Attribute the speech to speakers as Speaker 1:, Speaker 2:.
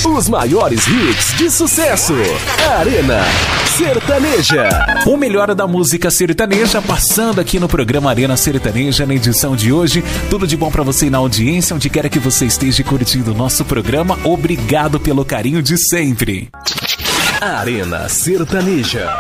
Speaker 1: Os maiores hits de sucesso. Arena Sertaneja.
Speaker 2: O melhor da música sertaneja passando aqui no programa Arena Sertaneja na edição de hoje. Tudo de bom pra você na audiência, onde quer que você esteja curtindo o nosso programa. Obrigado pelo carinho de sempre.
Speaker 1: Arena Sertaneja.